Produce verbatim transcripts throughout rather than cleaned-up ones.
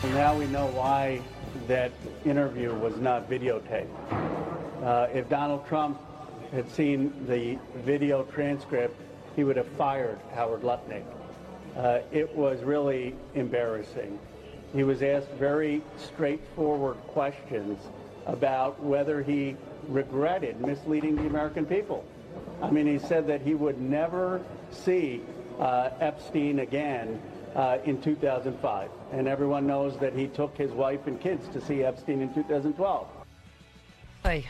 Now we know why that interview was not videotaped. Uh, if Donald Trump had seen the video transcript, he would have fired Howard Lutnick. Uh, it was really embarrassing. He was asked very straightforward questions about whether he regretted misleading the American people. I mean, he said that he would never see uh, Epstein again uh, in two thousand five. And everyone knows that he took his wife and kids to see Epstein in two thousand twelve. Hey.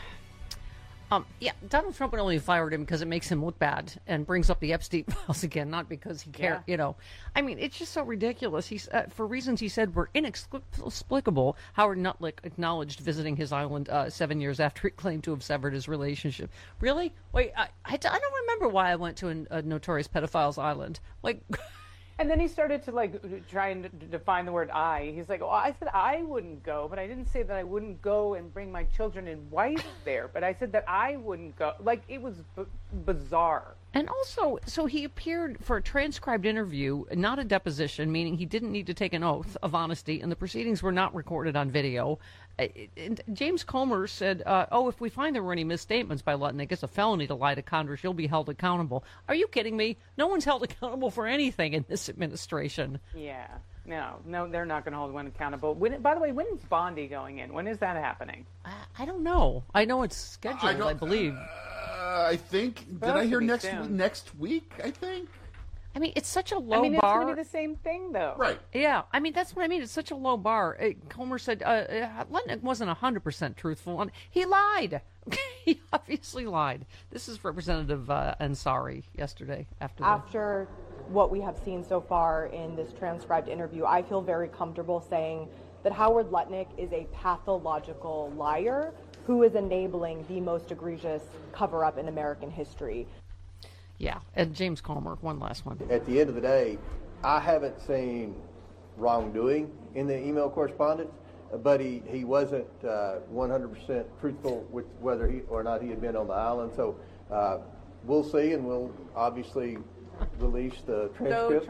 Um, yeah, Donald Trump would only fired him because it makes him look bad and brings up the Epstein files again, not because he cared, yeah. you know. I mean, it's just so ridiculous. He's uh, for reasons he said were inexplicable. Howard Lutnick acknowledged visiting his island uh, seven years after he claimed to have severed his relationship. Really? Wait, I, I, I don't remember why I went to an, a notorious pedophile's island. Like... And then he started to, like, try and define the word I. He's like, well, I said I wouldn't go, but I didn't say that I wouldn't go and bring my children and wife there. But I said that I wouldn't go. Like, it was b- bizarre. And also, so he appeared for a transcribed interview, not a deposition, meaning he didn't need to take an oath of honesty, and the proceedings were not recorded on video. And James Comer said, uh, oh, if we find there were any misstatements by Lutnick, it's a felony to lie to Congress. You'll be held accountable. Are you kidding me? No one's held accountable for anything in this administration. Yeah. No, no, they're not going to hold one accountable. When, by the way, when is Bondi going in? When is that happening? I, I don't know. I know it's scheduled, I, I believe. Uh, I think, did I hear next soon. next week, I think? I mean, it's such a low bar. I mean, it's bar. going to be the same thing, though. Right. Yeah. I mean, that's what I mean. It's such a low bar. Uh, Comer said uh, Lutnick wasn't one hundred percent truthful. He lied. He obviously lied. This is Representative uh, Ansari yesterday after the... After what we have seen so far in this transcribed interview, I feel very comfortable saying that Howard Lutnick is a pathological liar who is enabling the most egregious cover-up in American history. Yeah, and James Comer, one last one. At the end of the day, I haven't seen wrongdoing in the email correspondence, but he, he wasn't uh, one hundred percent truthful with whether he or not he had been on the island. So uh, we'll see, and we'll obviously release the transcript.